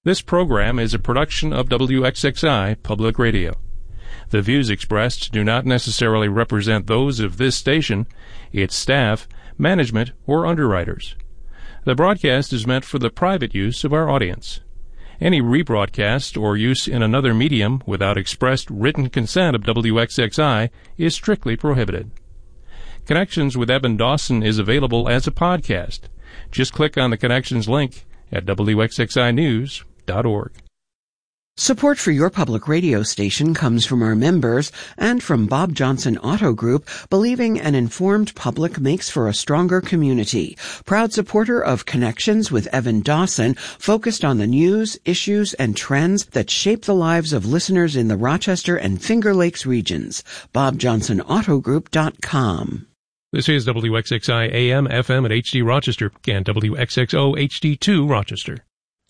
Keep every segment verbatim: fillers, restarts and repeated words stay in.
This program is a production of W X X I Public Radio. The views expressed do not necessarily represent those of this station, its staff, management, or underwriters. The broadcast is meant for the private use of our audience. Any rebroadcast or use in another medium without expressed written consent of W X X I is strictly prohibited. Connections with Evan Dawson is available as a podcast. Just click on the Connections link at W X X I news dot org. Support for your public radio station comes from our members and from Bob Johnson Auto Group, believing an informed public makes for a stronger community. Proud supporter of Connections with Evan Dawson, focused on the news, issues, and trends that shape the lives of listeners in the Rochester and Finger Lakes regions. bob johnson auto group dot com. This is W X X I A M, F M at H D Rochester and W X X O H D two Rochester.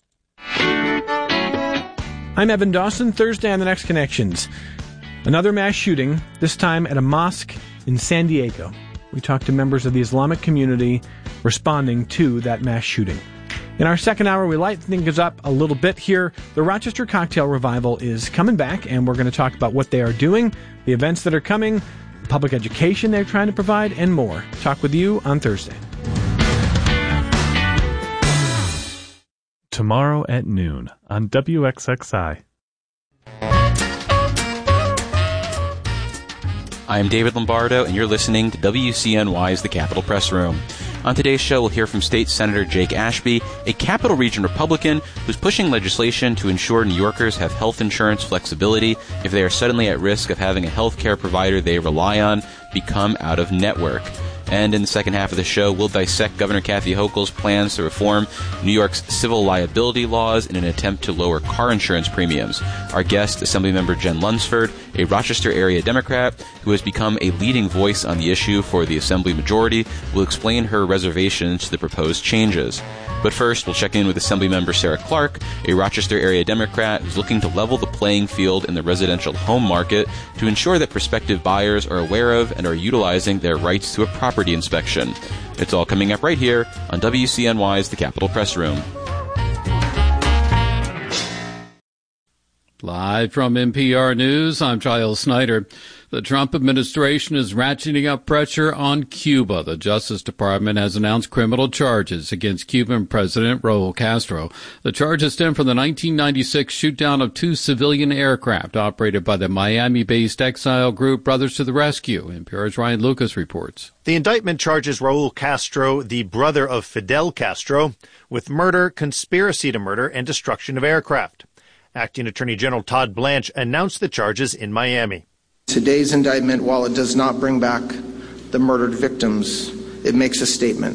I'm Evan Dawson. Thursday on The Next Connections. Another mass shooting, this time at a mosque in San Diego. We talked to members of the Islamic community responding to that mass shooting. In our second hour, we light things up a little bit here. The Rochester Cocktail Revival is coming back, and we're going to talk about what they are doing, the events that are coming, public education they're trying to provide, and more. Talk with you on Thursday. Tomorrow at noon on W X X I. I am David Lombardo, and you're listening to W C N Y's The Capitol Press Room. On today's show, we'll hear from State Senator Jake Ashby, a Capital Region Republican who's pushing legislation to ensure New Yorkers have health insurance flexibility if they are suddenly at risk of having a health care provider they rely on become out of network. And in the second half of the show, we'll dissect Governor Kathy Hochul's plans to reform New York's civil liability laws in an attempt to lower car insurance premiums. Our guest, Assemblymember Jen Lunsford, a Rochester area Democrat who has become a leading voice on the issue for the Assembly majority, will explain her reservations to the proposed changes. But first, we'll check in with Assemblymember Sarah Clark, a Rochester area Democrat who's looking to level the playing field in the residential home market to ensure that prospective buyers are aware of and are utilizing their rights to a property inspection. It's all coming up right here on W C N Y's The Capitol Press Room. Live from N P R News, I'm Giles Snyder. The Trump administration is ratcheting up pressure on Cuba. The Justice Department has announced criminal charges against Cuban President Raul Castro. The charges stem from the nineteen ninety-six shoot-down of two civilian aircraft operated by the Miami-based exile group Brothers to the Rescue. N P R's Ryan Lucas reports. The indictment charges Raul Castro, the brother of Fidel Castro, with murder, conspiracy to murder, and destruction of aircraft. Acting Attorney General Todd Blanche announced the charges in Miami. Today's indictment, while it does not bring back the murdered victims, it makes a statement.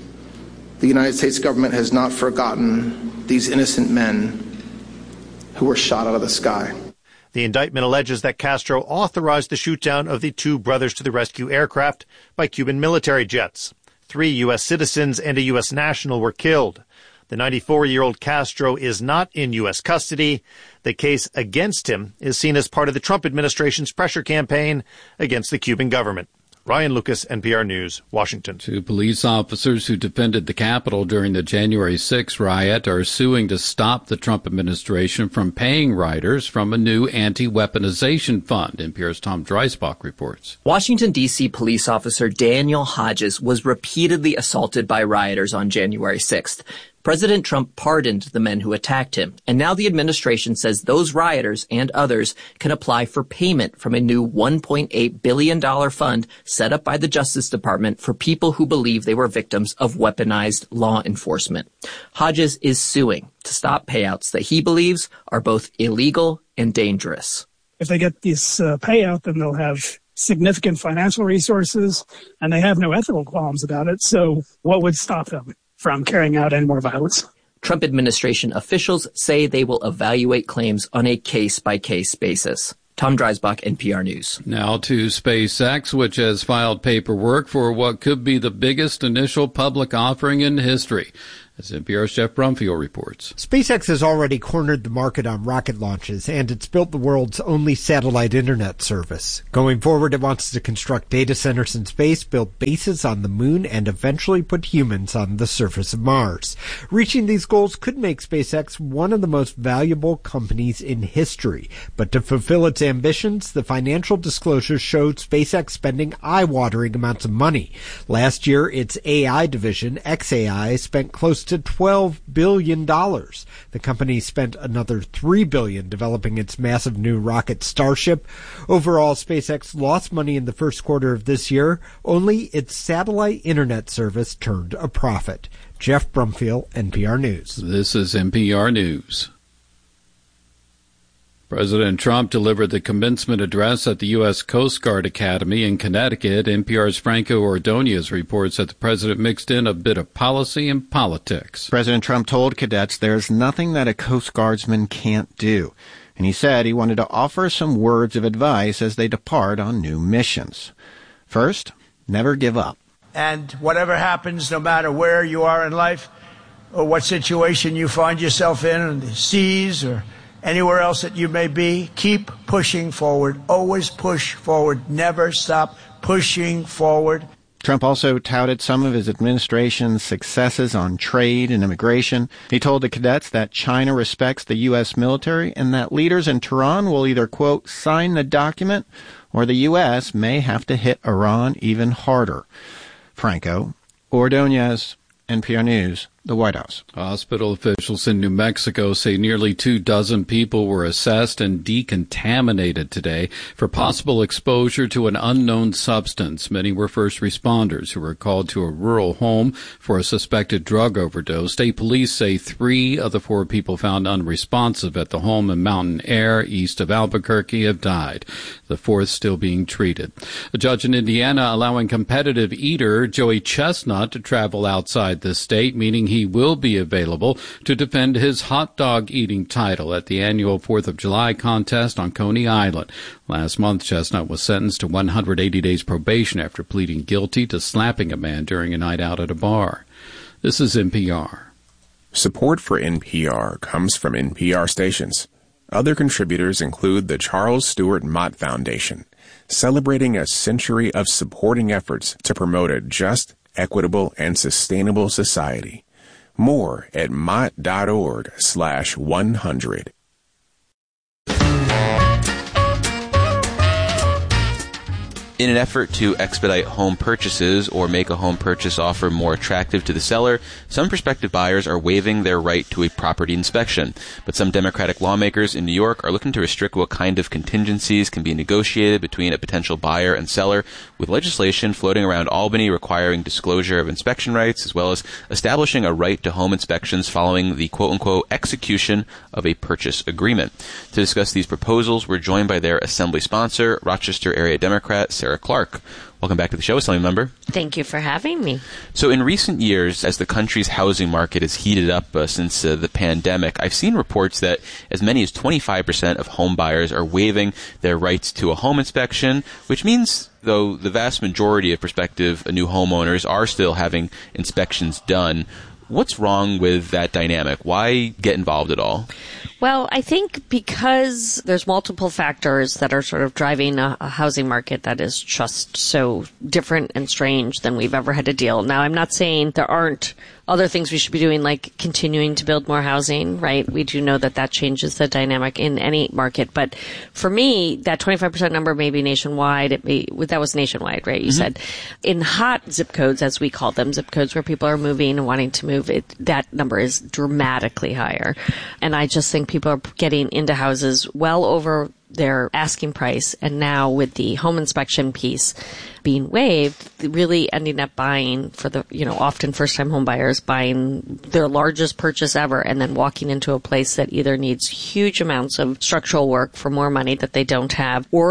The United States government has not forgotten these innocent men who were shot out of the sky. The indictment alleges that Castro authorized the shoot-down of the two Brothers to the Rescue aircraft by Cuban military jets. Three U S citizens and a U S national were killed. The ninety-four-year-old Castro is not in U S custody. The case against him is seen as part of the Trump administration's pressure campaign against the Cuban government. Ryan Lucas, N P R News, Washington. Two police officers who defended the Capitol during the January sixth riot are suing to stop the Trump administration from paying rioters from a new anti-weaponization fund. N P R's Tom Dreisbach reports. Washington, D C police officer Daniel Hodges was repeatedly assaulted by rioters on January sixth. President Trump pardoned the men who attacked him, and now the administration says those rioters and others can apply for payment from a new one point eight billion dollars fund set up by the Justice Department for people who believe they were victims of weaponized law enforcement. Hodges is suing to stop payouts that he believes are both illegal and dangerous. If they get this uh, payout, then they'll have significant financial resources, and they have no ethical qualms about it. So what would stop them from carrying out any more violence? Trump administration officials say they will evaluate claims on a case-by-case basis. Tom Dreisbach, N P R News. Now to SpaceX, which has filed paperwork for what could be the biggest initial public offering in history. As N P R's Jeff Brumfield reports. SpaceX has already cornered the market on rocket launches, and it's built the world's only satellite internet service. Going forward, it wants to construct data centers in space, build bases on the moon, and eventually put humans on the surface of Mars. Reaching these goals could make SpaceX one of the most valuable companies in history. But to fulfill its ambitions, the financial disclosures showed SpaceX spending eye-watering amounts of money. Last year, its A I division, X A I, spent close to twelve billion dollars. The company spent another three billion dollars developing its massive new rocket Starship. Overall, SpaceX lost money in the first quarter of this year. Only its satellite internet service turned a profit. Jeff Brumfield, N P R News. This is N P R News. President Trump delivered the commencement address at the U S Coast Guard Academy in Connecticut. N P R's Franco Ordonez reports that the president mixed in a bit of policy and politics. President Trump told cadets there's nothing that a Coast Guardsman can't do. And he said he wanted to offer some words of advice as they depart on new missions. First, never give up. And whatever happens, no matter where you are in life or what situation you find yourself in, in the seas or anywhere else that you may be, keep pushing forward. Always push forward. Never stop pushing forward. Trump also touted some of his administration's successes on trade and immigration. He told the cadets that China respects the U S military and that leaders in Tehran will either, quote, sign the document or the U S may have to hit Iran even harder. Franco Ordonez, N P R News, the White House. Hospital officials in New Mexico say nearly two dozen people were assessed and decontaminated today for possible exposure to an unknown substance. Many were first responders who were called to a rural home for a suspected drug overdose. State police say three of the four people found unresponsive at the home in Mountain Air, east of Albuquerque, have died. The fourth still being treated. A judge in Indiana allowing competitive eater Joey Chestnut to travel outside the state, meaning he He will be available to defend his hot dog eating title at the annual fourth of July contest on Coney Island. Last month, Chestnut was sentenced to one hundred eighty days probation after pleading guilty to slapping a man during a night out at a bar. This is N P R. Support for N P R comes from N P R stations. Other contributors include the Charles Stewart Mott Foundation, celebrating a century of supporting efforts to promote a just, equitable, and sustainable society. More at mott.org slash 100. In an effort to expedite home purchases or make a home purchase offer more attractive to the seller, some prospective buyers are waiving their right to a property inspection. But some Democratic lawmakers in New York are looking to restrict what kind of contingencies can be negotiated between a potential buyer and seller, with legislation floating around Albany requiring disclosure of inspection rights, as well as establishing a right to home inspections following the quote-unquote execution of a purchase agreement. To discuss these proposals, we're joined by their assembly sponsor, Rochester area Democrat Sarah Clark. Welcome back to the show, Assembly Member. Thank you for having me. So in recent years, as the country's housing market has heated up uh, since uh, the pandemic, I've seen reports that as many as twenty-five percent of home buyers are waiving their rights to a home inspection, which means, though, the vast majority of prospective uh, new homeowners are still having inspections done. What's wrong with that dynamic? Why get involved at all? Well, I think because there's multiple factors that are sort of driving a, a housing market that is just so different and strange than we've ever had to deal. Now, I'm not saying there aren't other things we should be doing, like continuing to build more housing, right? We do know that that changes the dynamic in any market. But for me, that twenty-five percent number may be nationwide. It may, that was nationwide, right? You mm-hmm. said in hot zip codes, as we call them, zip codes where people are moving and wanting to move, it, that number is dramatically higher. And I just think people are getting into houses well over their asking price, and now with the home inspection piece being waived, really ending up buying for the, you know, often first-time home buyers buying their largest purchase ever and then walking into a place that either needs huge amounts of structural work for more money that they don't have, or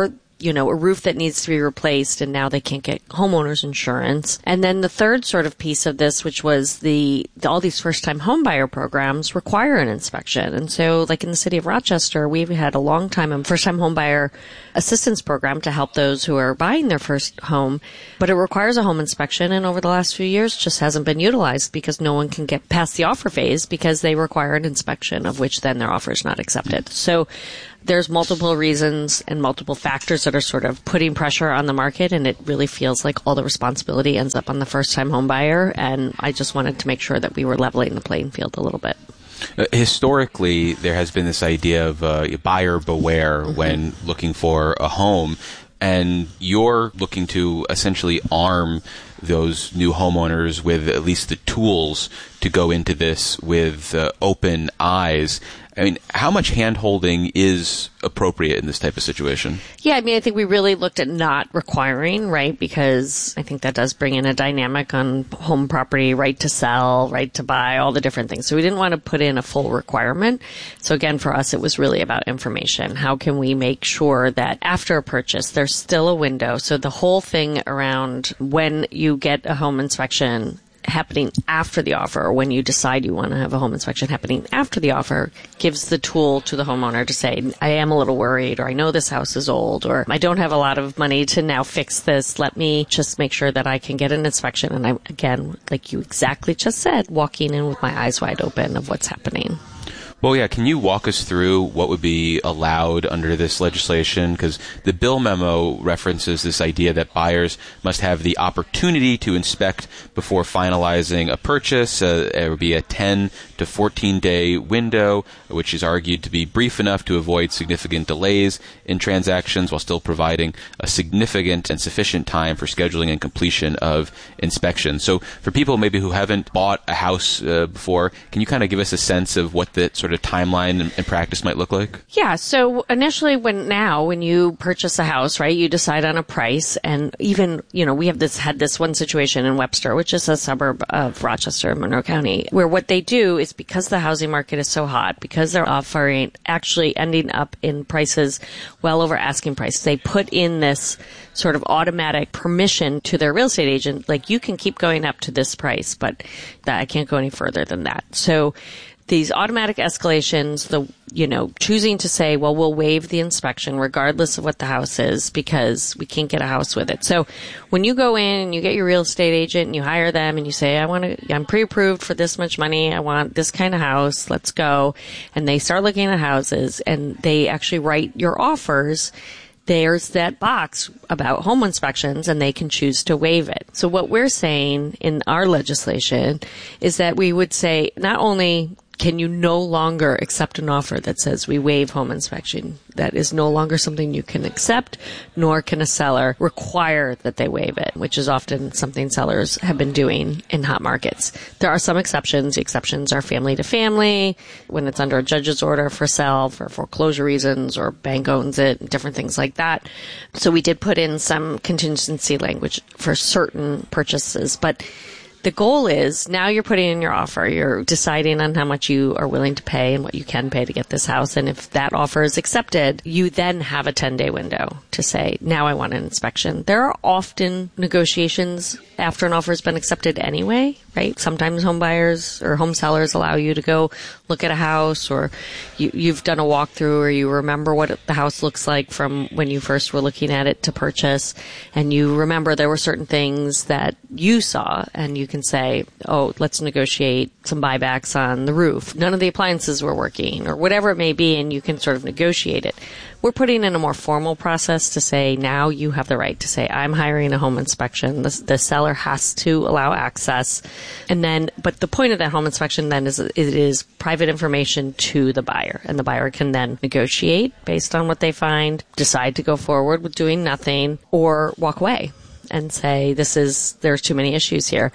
you know, a roof that needs to be replaced and now they can't get homeowners insurance. And then the third sort of piece of this, which was the, the all these first-time homebuyer programs require an inspection. And so, like in the city of Rochester, we've had a long time a first-time homebuyer assistance program to help those who are buying their first home, but it requires a home inspection, and over the last few years just hasn't been utilized because no one can get past the offer phase because they require an inspection, of which then their offer is not accepted. So there's multiple reasons and multiple factors that are sort of putting pressure on the market, and it really feels like all the responsibility ends up on the first-time home buyer, and I just wanted to make sure that we were leveling the playing field a little bit. Uh, historically, there has been this idea of uh, buyer beware mm-hmm. when looking for a home, and you're looking to essentially arm those new homeowners with at least the tools to go into this with uh, open eyes. I mean, how much hand-holding is appropriate in this type of situation? Yeah, I mean, I think we really looked at not requiring, right? Because I think that does bring in a dynamic on home property, right to sell, right to buy, all the different things. So we didn't want to put in a full requirement. So again, for us, it was really about information. How can we make sure that after a purchase, there's still a window? So the whole thing around when you get a home inspection happening after the offer, or when you decide you want to have a home inspection happening after the offer, gives the tool to the homeowner to say, I am a little worried, or I know this house is old, or I don't have a lot of money to now fix this. Let me just make sure that I can get an inspection. And I, again, like you exactly just said, walking in with my eyes wide open of what's happening. Well, yeah, can you walk us through what would be allowed under this legislation? Because the bill memo references this idea that buyers must have the opportunity to inspect before finalizing a purchase. Uh, it would be a ten to fourteen day window, which is argued to be brief enough to avoid significant delays in transactions while still providing a significant and sufficient time for scheduling and completion of inspections. So for people maybe who haven't bought a house uh, before, can you kind of give us a sense of what the sort of timeline and, and practice might look like? Yeah. So initially, when now when you purchase a house, right, you decide on a price, and even you know we have this had this one situation in Webster, which is a suburb of Rochester, Monroe County, where what they do is because the housing market is so hot, because they're offering actually ending up in prices well over asking price, they put in this sort of automatic permission to their real estate agent, like you can keep going up to this price, but that I can't go any further than that. So these automatic escalations, the, you know, choosing to say, well, we'll waive the inspection regardless of what the house is because we can't get a house with it. So when you go in and you get your real estate agent and you hire them and you say, I want to, I'm pre-approved for this much money. I want this kind of house. Let's go. And they start looking at houses and they actually write your offers. There's that box about home inspections and they can choose to waive it. So what we're saying in our legislation is that we would say not only can you no longer accept an offer that says we waive home inspection, that is no longer something you can accept, nor can a seller require that they waive it, which is often something sellers have been doing in hot markets. There are some exceptions. The exceptions are family to family, when it's under a judge's order for sale, for foreclosure reasons, or bank owns it, different things like that. So we did put in some contingency language for certain purchases, but the goal is now you're putting in your offer. You're deciding on how much you are willing to pay and what you can pay to get this house. And if that offer is accepted, you then have a ten-day window to say, now I want an inspection. There are often negotiations after an offer has been accepted anyway, right? Sometimes home buyers or home sellers allow you to go look at a house, or you, you've done a walkthrough, or you remember what the house looks like from when you first were looking at it to purchase. And you remember there were certain things that you saw, and you can say, oh, let's negotiate some buybacks on the roof. None of the appliances were working, or whatever it may be, and you can sort of negotiate it. We're putting in a more formal process to say, now you have the right to say, I'm hiring a home inspection. The, the seller has to allow access. And then, but the point of that home inspection then is it is private information to the buyer. And the buyer can then negotiate based on what they find, decide to go forward with doing nothing, or walk away and say, this is, there's too many issues here.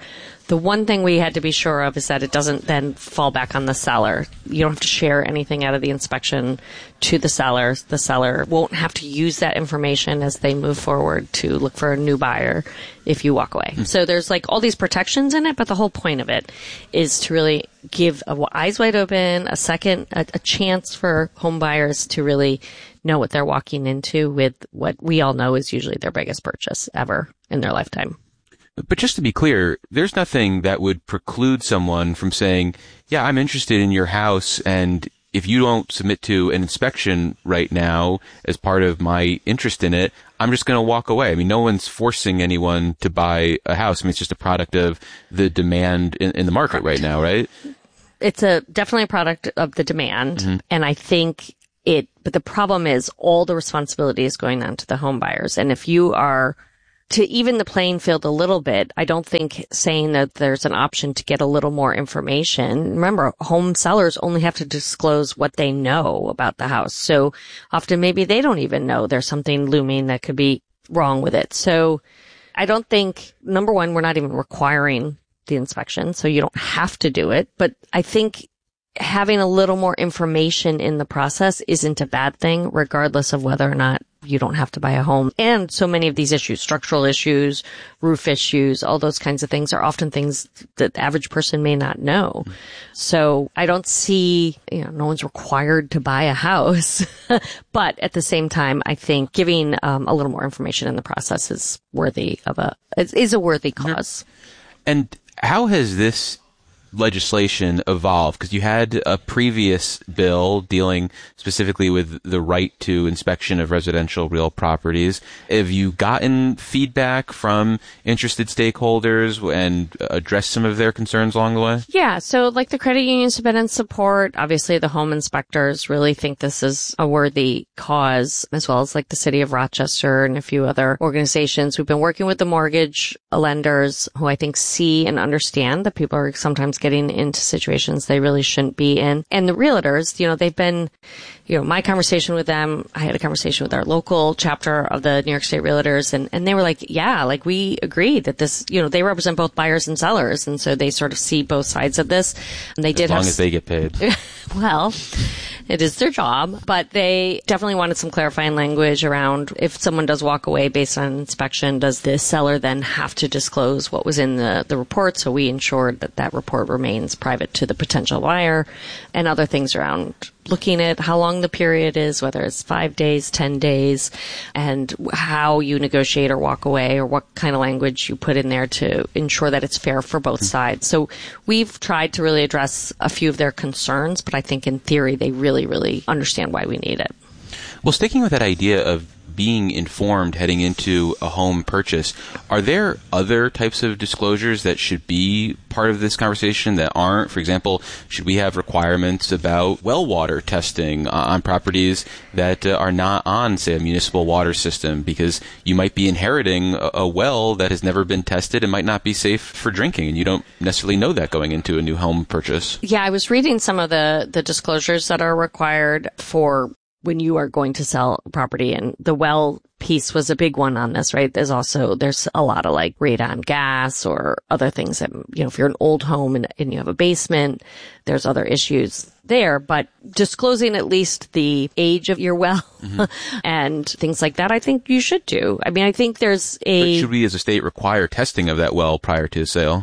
The one thing we had to be sure of is that it doesn't then fall back on the seller. You don't have to share anything out of the inspection to the seller. The seller won't have to use that information as they move forward to look for a new buyer if you walk away. Mm. So there's like all these protections in it, but the whole point of it is to really give a, eyes wide open, a second, a, a chance for home buyers to really know what they're walking into with what we all know is usually their biggest purchase ever in their lifetime. But just to be clear, there's nothing that would preclude someone from saying, yeah, I'm interested in your house, and if you don't submit to an inspection right now as part of my interest in it, I'm just going to walk away. I mean, no one's forcing anyone to buy a house. I mean, it's just a product of the demand in, in the market right now, right? It's a definitely a product of the demand, mm-hmm. and I think it, but the problem is all the responsibility is going on to the home buyers. And if you are to even the playing field a little bit, I don't think saying that there's an option to get a little more information. Remember, home sellers only have to disclose what they know about the house. So often maybe they don't even know there's something looming that could be wrong with it. So I don't think, number one, we're not even requiring the inspection, so you don't have to do it. But I think having a little more information in the process isn't a bad thing, regardless of whether or not you don't have to buy a home. And so many of these issues, structural issues, roof issues, all those kinds of things are often things that the average person may not know. Mm-hmm. So I don't see, you know, no one's required to buy a house. But at the same time, I think giving um, a little more information in the process is worthy of a, is a worthy cause. And how has this legislation evolve? Because you had a previous bill dealing specifically with the right to inspection of residential real properties. Have you gotten feedback from interested stakeholders and addressed some of their concerns along the way? Yeah. So like the credit unions have been in support. Obviously the home inspectors really think this is a worthy cause, as well as like the city of Rochester and a few other organizations. We've been working with the mortgage lenders who I think see and understand that people are sometimes getting into situations they really shouldn't be in. And the realtors, you know, they've been, you know, my conversation with them, I had a conversation with our local chapter of the New York State Realtors, and, and they were like, yeah, like we agree that this, you know, they represent both buyers and sellers. And so they sort of see both sides of this. And they as did long have, as they get paid. Well, it is their job, but they definitely wanted some clarifying language around if someone does walk away based on inspection, does the seller then have to disclose what was in the, the report? So we ensured that that report remains private to the potential buyer, and other things around looking at how long the period is, whether it's five days, ten days, and how you negotiate or walk away, or what kind of language you put in there to ensure that it's fair for both sides. So we've tried to really address a few of their concerns, but I think in theory they really, really understand why we need it. Well, sticking with that idea of being informed heading into a home purchase, are there other types of disclosures that should be part of this conversation that aren't? For example, should we have requirements about well water testing on properties that uh, are not on, say, a municipal water system? Because you might be inheriting a, a well that has never been tested and might not be safe for drinking, and you don't necessarily know that going into a new home purchase. Yeah, I was reading some of the, the disclosures that are required for when you are going to sell property, and the well piece was a big one on this, right? There's also, there's a lot of like radon gas or other things that, you know, if you're an old home and, and you have a basement, there's other issues there, but disclosing at least the age of your well mm-hmm. and things like that, I think you should do. I mean, I think there's a... But should we as a state require testing of that well prior to sale?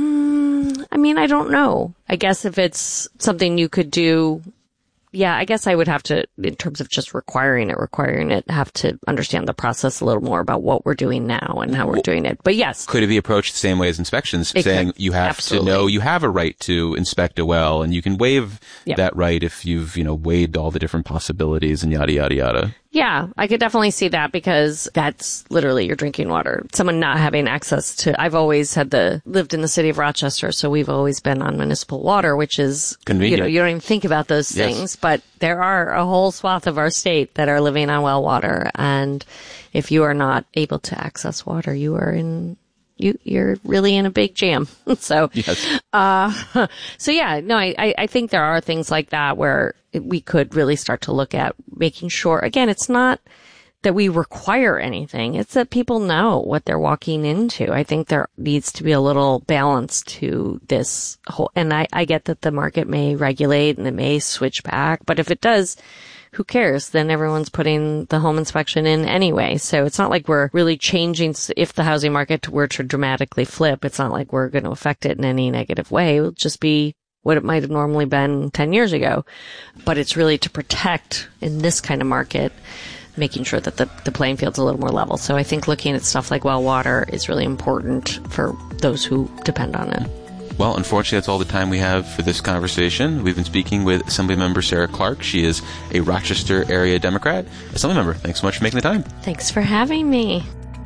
Mm, I mean, I don't know. I guess if it's something you could do... Yeah, I guess I would have to, in terms of just requiring it, requiring it, have to understand the process a little more about what we're doing now and how we're doing it. But yes. Could it be approached the same way as inspections, it saying could. You have Absolutely. To know you have a right to inspect a well, and you can waive yep. that right if you've, you know, weighed all the different possibilities and yada, yada, yada. Yeah, I could definitely see that, because that's literally your drinking water. Someone not having access to, I've always had the, lived in the city of Rochester, so we've always been on municipal water, which is, convenient. You know, you don't even think about those things, yes. But there are a whole swath of our state that are living on well water. And if you are not able to access water, you are in, you, you're really in a big jam. so, yes. uh, so yeah, no, I, I think there are things like that where we could really start to look at making sure, again, it's not that we require anything. It's that people know what they're walking into. I think there needs to be a little balance to this whole, and I, I get that the market may regulate and it may switch back, but if it does, who cares? Then everyone's putting the home inspection in anyway. So it's not like we're really changing. If the housing market were to dramatically flip, it's not like we're going to affect it in any negative way. It will just be what it might have normally been ten years ago. But it's really to protect in this kind of market, making sure that the, the playing field's a little more level. So I think looking at stuff like well water is really important for those who depend on it. Well, unfortunately, that's all the time we have for this conversation. We've been speaking with Assemblymember Sarah Clark. She is a Rochester area Democrat. Assemblymember, thanks so much for making the time. Thanks for having me.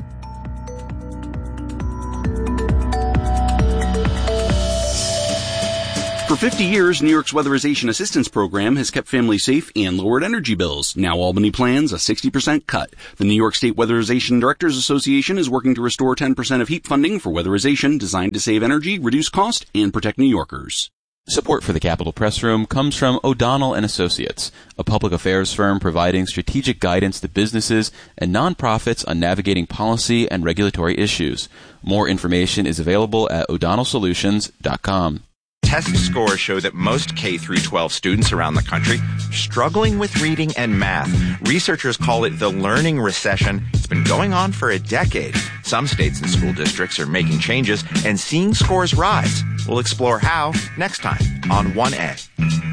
For fifty years, New York's Weatherization Assistance Program has kept families safe and lowered energy bills. Now Albany plans a sixty percent cut. The New York State Weatherization Directors Association is working to restore ten percent of heat funding for weatherization designed to save energy, reduce cost, and protect New Yorkers. Support for the Capitol Press Room comes from O'Donnell and Associates, a public affairs firm providing strategic guidance to businesses and nonprofits on navigating policy and regulatory issues. More information is available at o'donnell solutions dot com. Test scores show that most K through twelve students around the country are struggling with reading and math. Researchers call it the learning recession. It's been going on for a decade. Some states and school districts are making changes and seeing scores rise. We'll explore how next time on one A.